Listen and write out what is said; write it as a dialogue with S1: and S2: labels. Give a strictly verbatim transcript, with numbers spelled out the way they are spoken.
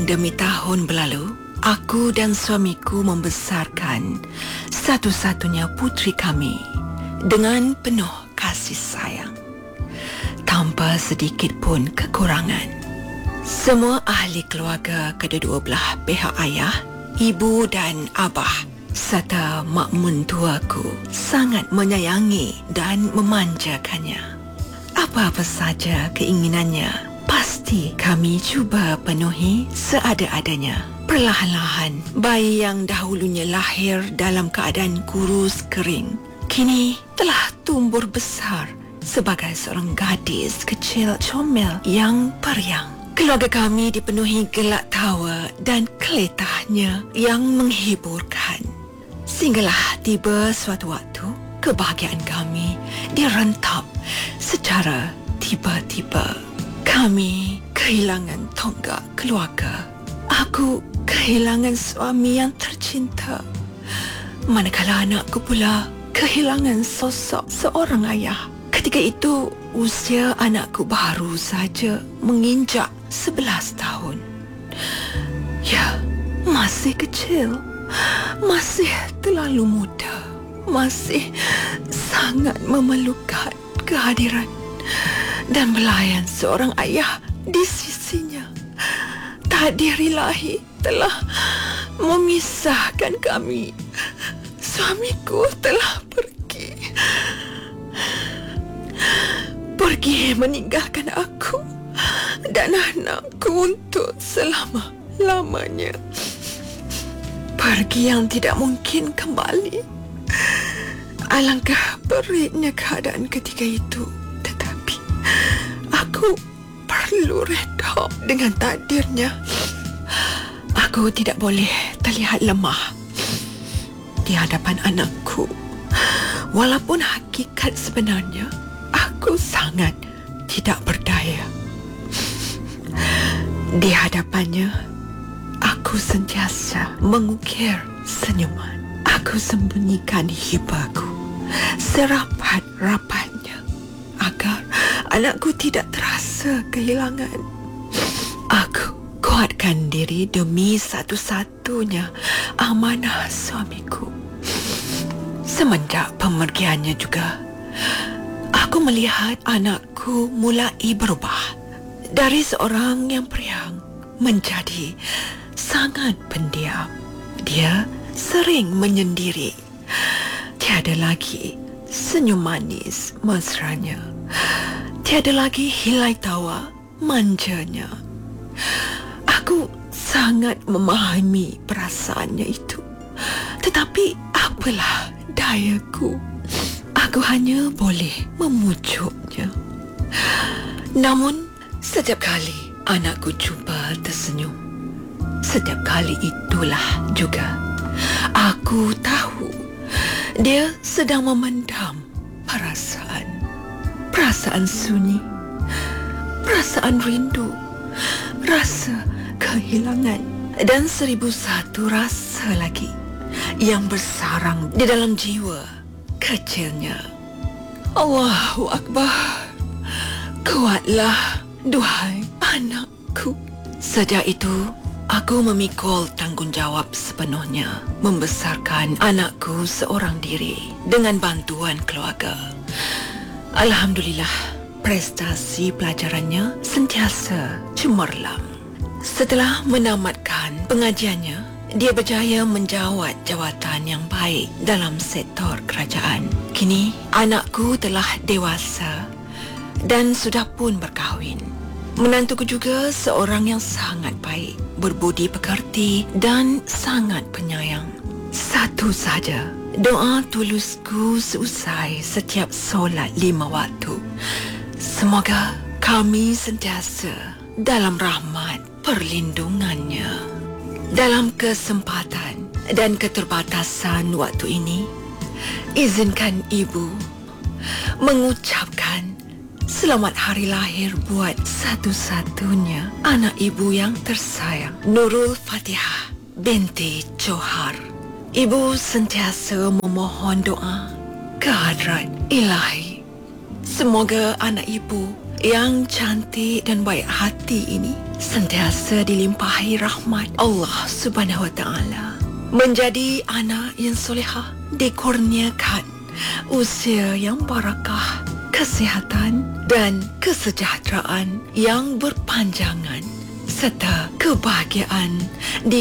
S1: Tahun demi tahun berlalu, aku dan suamiku membesarkan satu-satunya putri kami dengan penuh kasih sayang, tanpa sedikit pun kekurangan. Semua ahli keluarga kedua-dua belah pihak ayah, ibu dan abah serta mak mentuaku sangat menyayangi dan memanjakannya. Apa-apa saja keinginannya, pasti kami cuba penuhi seada-adanya. Perlahan-lahan, bayi yang dahulunya lahir dalam keadaan kurus kering, kini telah tumbuh besar sebagai seorang gadis kecil comel yang periang. Keluarga kami dipenuhi gelak tawa dan keletahnya yang menghiburkan. Sehinggalah tiba suatu waktu, kebahagiaan kami direntap secara tiba-tiba. Kami kehilangan tonggak keluarga. Aku kehilangan suami yang tercinta, manakala anakku pula kehilangan sosok seorang ayah. Ketika itu, usia anakku baru saja menginjak sebelas tahun. Ya, masih kecil, masih terlalu muda, masih sangat memerlukan kehadiran dan belayan seorang ayah di sisinya. Takdir ilahi telah memisahkan kami. Suamiku telah pergi. Pergi meninggalkan aku dan anakku untuk selama-lamanya. Pergi yang tidak mungkin kembali. Alangkah peritnya keadaan ketika itu. Tetapi aku perlu redha dengan takdirnya. Aku tidak boleh terlihat lemah di hadapan anakku. Walaupun hakikat sebenarnya aku sangat tidak berdaya. Di hadapannya, aku sentiasa mengukir senyuman. Aku sembunyikan hibaku serapat-rapatnya agar anakku tidak terasa kehilangan. Aku kuatkan diri demi satu-satunya amanah suamiku. Semenjak pemergiannya juga, aku melihat anakku mulai berubah dari seorang yang periang menjadi sangat pendiam. Dia sering menyendiri. Tiada lagi senyum manis mesranya. Tiada lagi hilai tawa manjanya. Aku sangat memahami perasaannya itu. Tetapi apalah dayaku. Aku hanya boleh memujuknya. Namun, setiap kali anakku cuba tersenyum, setiap kali itulah juga aku tahu dia sedang memendam perasaan. Perasaan sunyi, perasaan rindu, rasa kehilangan, dan seribu satu rasa lagi yang bersarang di dalam jiwa kecilnya. Allahu Akbar. Kuatlah, duhai anakku. Sejak itu, aku memikul tanggungjawab sepenuhnya membesarkan anakku seorang diri dengan bantuan keluarga. Alhamdulillah, prestasi pelajarannya sentiasa cemerlang. Setelah menamatkan pengajiannya, dia berjaya menjawat jawatan yang baik dalam sektor kerajaan. Kini, anakku telah dewasa dan sudah pun berkahwin. Menantuku juga seorang yang sangat baik, berbudi pekerti dan sangat penyayang. Satu saja doa tulusku seusai setiap solat lima waktu. Semoga kami sentiasa dalam rahmat perlindungannya. Dalam kesempatan dan keterbatasan waktu ini, izinkan ibu mengucapkan selamat hari lahir buat satu-satunya anak ibu yang tersayang, Nurul Fatihah binti Johar. Ibu sentiasa memohon doa ke hadrat Ilahi. Semoga anak ibu yang cantik dan baik hati ini sentiasa dilimpahi rahmat Allah Subhanahu Wa Taala. Menjadi anak yang solehah dikurniakan usia yang barakah, kesihatan dan kesejahteraan yang berpanjangan serta kebahagiaan di